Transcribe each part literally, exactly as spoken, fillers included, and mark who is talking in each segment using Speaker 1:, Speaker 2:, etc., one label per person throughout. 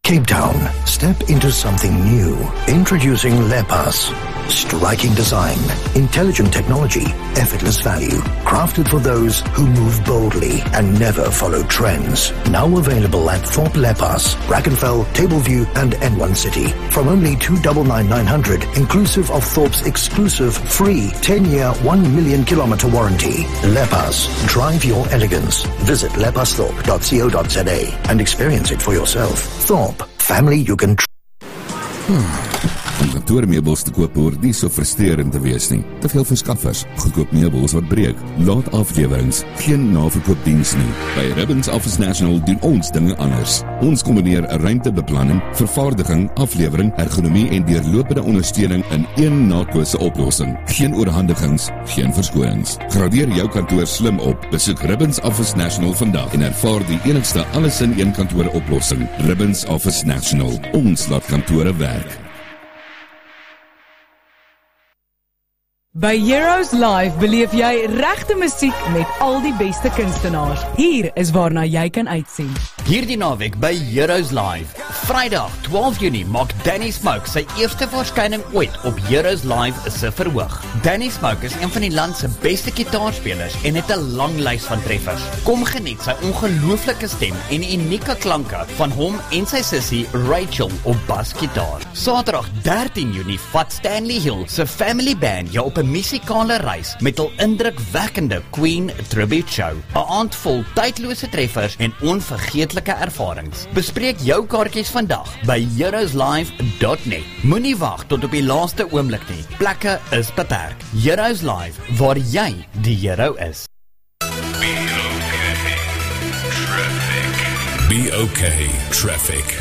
Speaker 1: Cape Town, step into something new. Introducing Lepas. Striking design, intelligent technology, effortless value. Crafted for those who move boldly and never follow trends. Now available at Thorpe Lepas, Brackenfell, Tableview and N one City. From only two hundred ninety-nine thousand nine hundred, inclusive of Thorpe's exclusive free ten-year, one million kilometer warranty. Lepas. Drive your elegance. Visit lepasthorpe dot co dot za and experience it for yourself. Thorpe. Family you can trust.
Speaker 2: Hmm. Om kantoormeubels te koop hoort nie so frustrerend te wees nie. Te veel verskaffers, goedkoop meubels wat breek, laat aflewerings, geen naverkoopdiens nie. By Ribbons Office National doen ons dinge anders. Ons kombineer ruimtebeplanning, vervaardiging, aflewering, ergonomie en deurlopende ondersteuning in een nakose oplossing. Geen oorhandigings, geen verskonings. Gradeer jou kantoor slim op. Besoek Ribbons Office National vandag en ervaar die enigste alles in een kantoor oplossing. Ribbons Office National. Ons laat kantore werk.
Speaker 3: By Heroes Live beleef jy regte musiek met al die beste kunstenaars. Hier is waarna jy kan uitsien.
Speaker 4: Hierdie naweek by Heroes Live. Vrydag twaalf Junie maak Danny Smoke sy eerste verskyning ooit op Heroes Live se verhoog. Danny Smoke is een van die land se beste gitaarspelers en het 'n lang lys van treffers. Kom geniet sy ongelooflike stem en unieke klanke van hom en sy sussie Rachel op basgitaar. Saterdag dertien Junie vat Stanley Hill se Family Band jou op 'n musikale reis met 'n indrukwekkende Queen tribute show. 'n Aand vol tydlose treffers en onvergeetlike ervarings. Bespreek jou kaartjies vandag by heroes live dot net. Moenie wag tot op die laaste oomblik nie. Plekke is beperk. Heroes Live, waar jy die hero is.
Speaker 2: Be okay, traffic.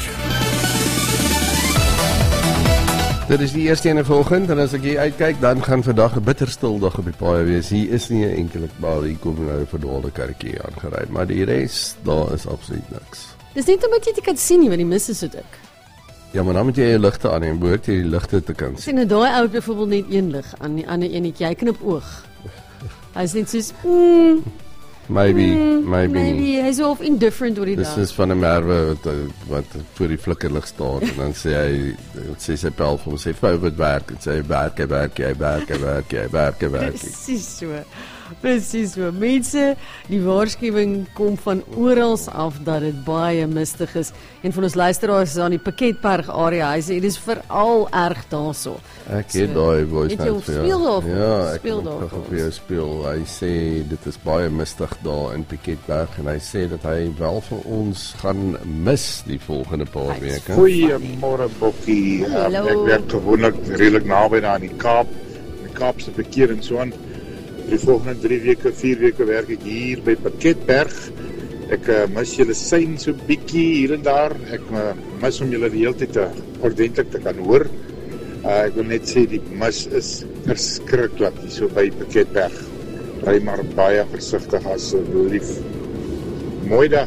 Speaker 5: Dit is die eerste ene vanoggend en as ek hier uitkyk, dan gaan vandag 'n bitterstil dag op die paaie wees. Hier is nie 'n enkele maar hier kom nou 'n verdwaalde karretjie aangery, maar die res, daar is absoluut niks.
Speaker 6: Dis net omdat jy dit kan sien nie, want die mis is so dik.
Speaker 5: Ja, maar dan moet jy jou ligte aan en behoort jy die ligte te kan sien.
Speaker 6: Sien nou daai ou byvoorbeeld net een lig aan die ander enetjie, hy knip oog. Hy's net soos mm,
Speaker 5: Maybe,
Speaker 6: mm,
Speaker 5: maybe.
Speaker 6: Maybe, hy's so of indifferent oor die dag.
Speaker 5: Dis is van 'n merwe wat, wat voor die flikkerlig staan en dan sê hy, sê sy pel vir hom, sê vir wat werk, en sê hy werk, hy werk, hy werk, hy werk, hy werk, hy werk.
Speaker 6: Presies so, presies so. Mense, die waarskuwing kom van oral af dat dit baie mistig is. En van ons luisteraars is aan die Piketberg area, hy sê dit is veral erg daarso.
Speaker 5: Ek het so, daai voice
Speaker 6: note vir jou.
Speaker 5: Ja, ek
Speaker 6: speel
Speaker 5: het nog vir jou speel. Hy sê dit is baie mistig daar in Piketberg en hy sê dat hy wel vir ons gaan mis die volgende paar weke.
Speaker 7: Goeiemôre Bokkie. Um, ek werk gewoonlik redelik naby daar in die Kaap, in die Kaapse verkeer en so aan. Die volgende drie weke, vier weke werk ek hier by Piketberg. Ek uh, mis julle sein so bietjie hier en daar. Ek uh, mis om julle die hele tyd te ordentlik te kan hoor. Uh, ek wil net sê die mis is verskriklik hier so by Piketberg. Ry maar baie versigtig asseblief. Mooi dag.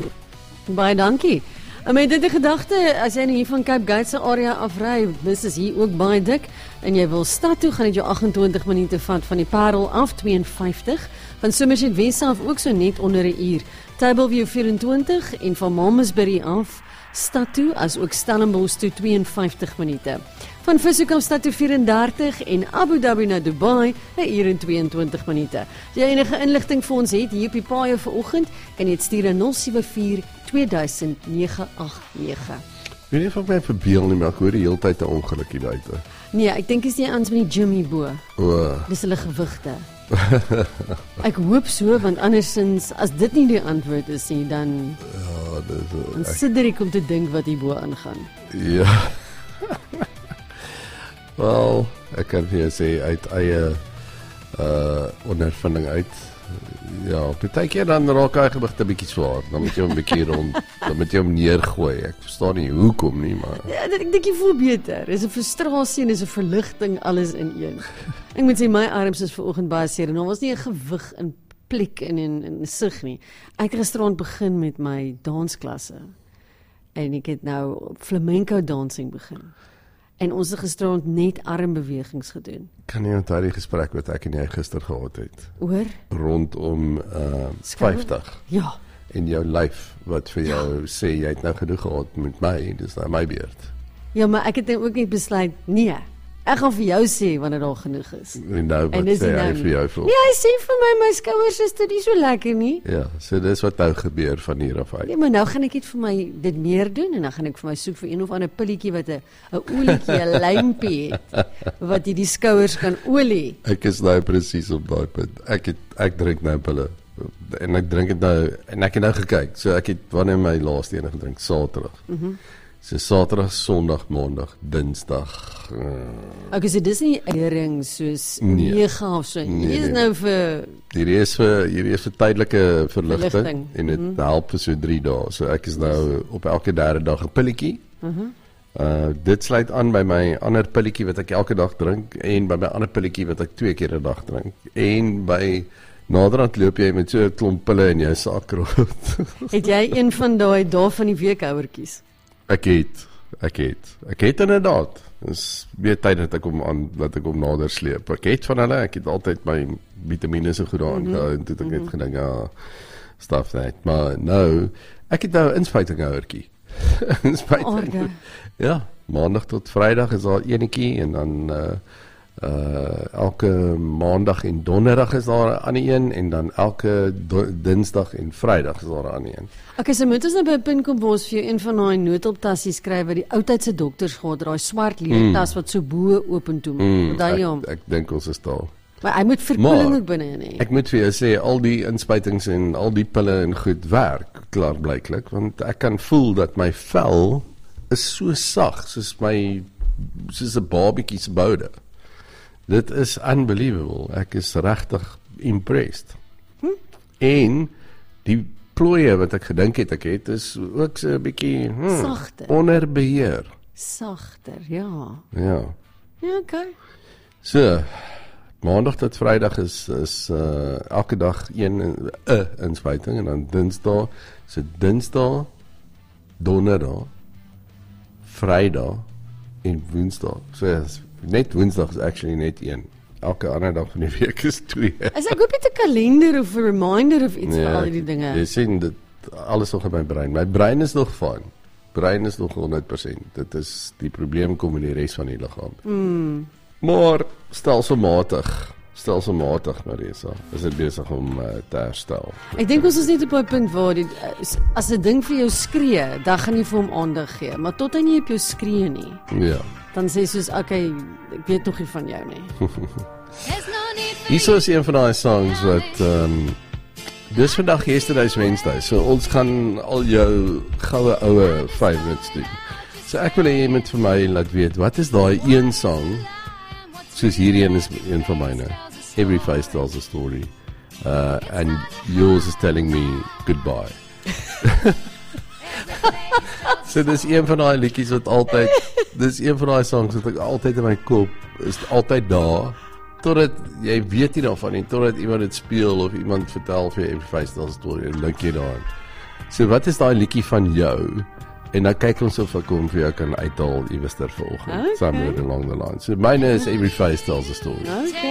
Speaker 6: Baie dankie. En met dit 'n gedagte, as jy hier van Cape Gate se area afry, dis is hier ook baie dik en jy wil stad toe, gaan dit jou agt en twintig minute vat van die Parel af twee en vyftig, van Somerset West af ook so net onder 'n uur. Tableview vyf en twintig en van Malmesbury af stad toe as ook Stellenbosch toe twee en vyftig minute. Van Vishoek stad toe vyf en dertig en Abu Dhabi na Dubai 'n uur en twee en twintig minute. As jy enige inligting vir ons het hier op die paaie vanoggend, kan jy dit stuur na nul sewe vier twee duisend nege agt nege.
Speaker 5: Ek weet nie of ek my verbeel nie, maar ek hoor die hele tyd 'n ongeluk hier buite.
Speaker 6: Nee, ek dink is die aans met die gym hierbo.
Speaker 5: O.
Speaker 6: Dis hulle gewigte. Ek hoop so, want andersins as dit nie die antwoord is nie, dan
Speaker 5: ja, dis
Speaker 6: dan sit ek om te dink wat hierbo aangaan.
Speaker 5: Ja. Wel, ek kan vir jou sê uit eie uh ondervinding uit. Ja, partykeer dan raak hy gewig 'n bietjie swaar. Dan moet jy hom 'n bietjie rond, dan moet jy hom neergooi. Ek verstaan nie hoekom nie, maar
Speaker 6: ja, ek dink jy voel beter. Dis 'n frustrasie en dis 'n verligting alles in een. Ek moet sê my arms is vanoggend baie seer en daar was nie 'n gewig in plek en in in sig nie. Ek het gisterand begin met my dansklasse. En ek het nou flamenco dancing begin. En ons het gisterand net armbewegings gedoen.
Speaker 5: Kan jy onthou die gesprek wat ek en jy gister gehad het?
Speaker 6: Oor?
Speaker 5: Rondom uh vyftig.
Speaker 6: Ja.
Speaker 5: en jou lyf wat vir jou ja. sê jy het nou genoeg gehad met my, dis nou my beurt.
Speaker 6: Ja, maar ek het nou ook net besluit, nee. Ek gaan vir jou sê wanneer daar genoeg is.
Speaker 5: En nou wat sê hy nou vir jou vir?
Speaker 6: Nee, hy sê vir my my skouers is toe nie so lekker nie.
Speaker 5: Ja, so dis wat nou gebeur van hier af uit.
Speaker 6: Nee, maar nou gaan ek net vir my dit meer doen en dan gaan ek vir my soek vir een of ander pilletjie wat 'n 'n olietjie, 'n lympie het wat jy die skouers kan olie.
Speaker 5: Ek is nou presies op daai punt. Ek het ek drink nou pille en ek drink dit nou en ek het nou gekyk. So ek het wanneer my laaste een gedrink, Saterdag. Mhm. Mm So Saterdag, Sondag, Maandag, Dinsdag. Uh,
Speaker 6: okay, so dis nie eiering soos
Speaker 5: nee,
Speaker 6: nege of so.
Speaker 5: Nee,
Speaker 6: Hier is
Speaker 5: nee.
Speaker 6: nou vir
Speaker 5: Hierdie is vir hierdie is vir tydelike verligting, verligting. En dit mm -hmm. help vir so drie dae. So ek is nou op elke derde dag 'n pilletjie. Mhm. Mm uh dit sluit aan by my ander pilletjie wat ek elke dag drink en by my ander pilletjie wat ek twee keer 'n dag drink. En by naderhand loop jy met so 'n klomp pille in jou sak rond.
Speaker 6: Het jy een van daai dae van die week houertjies?
Speaker 5: Ek het, ek het, ek het inderdaad. Dis weer tyd dat ek hom aan, dat ek hom nader sleep. Ek het van hulle, ek het altyd my vitamine so goed daarin mm -hmm. en toe het ek net gedink, ja, stuff that. Maar nou, ek het nou 'n inspuitinghouertjie. Inspuiting. Oh, ja, maandag tot Vrydag is daar enetjie en dan uh, uh, elke maandag en donderdag is daar 'n ander een en dan elke dinsdag en Vrydag is daar 'n ander een.
Speaker 6: Okay, so moet ons nou by 'n punt kom waar ons vir jou een van daai noodoptassies skryf wat die oudtydse dokters gehad, daai swart leertas mm. wat so bo open toe maak.
Speaker 5: Mm, daai hom. Ek, ek dink ons is daar.
Speaker 6: Maar hy moet verkoeling ook binne in hê.
Speaker 5: Ek moet vir jou sê al die inspuitings en al die pille en goed werk klaar blyklik, want ek kan voel dat my vel is so sag soos my soos 'n babietjie se boude. Dit is unbelievable. Ek is regtig impressed. Hm? En die plooie wat ek gedink het ek het is ook so 'n bietjie hmm,
Speaker 6: sagter.
Speaker 5: Onder beheer.
Speaker 6: Sagter, ja.
Speaker 5: Ja.
Speaker 6: Ja, okay.
Speaker 5: So, Maandag tot Vrydag is is uh, elke dag een 'n uh, inspuiting en dan Dinsdag, so Dinsdag, Donderdag, Vrydag en Woensdag. So yes, net Woensdag is actually net een. Elke ander dag van die week is twee.
Speaker 6: As ek hoop jy 'n kalender of 'n reminder of iets nee, vir al die dinge.
Speaker 5: Jy sien dit alles nog in my brein. My brein is nog fyn. Brein is nog honderd persent. Dit is die probleem kom in die res van die liggaam. Mm. Maar stelselmatig, stelselmatig Marisa, is dit besig om uh, te herstel.
Speaker 6: Ek dink ons is net op 'n punt waar die as 'n ding vir jou skree, dan gaan jy vir hom aandag gee, maar tot hy nie op jou skree nie.
Speaker 5: Ja.
Speaker 6: Dan sê jy soos, okay, ek weet nog nie van jou nie.
Speaker 5: Hier is een van daai songs wat um, dis vandag Yesterday's Wednesday, so ons gaan al jou goue oue favorites doen. So ek wil hê jy moet vir my laat weet, wat is daai een song, soos hierdie een is een van myne, Every Face Tells a Story, uh, and yours is telling me goodbye. So dis een van daai liedjies wat altyd, dis een van daai songs wat ek altyd in my kop, is altyd daar, totdat, jy weet nie daarvan nie, totdat iemand dit speel, of iemand vertel vir Every Face Tells a Story, en dink jy daaraan. So wat is daai liedjie van jou, en dan kyk ons of ek hom vir jou kan uithaal iewers ter vanoggend, okay. Somewhere along the line. So myne is Every Face Tells a Story.
Speaker 6: Okay.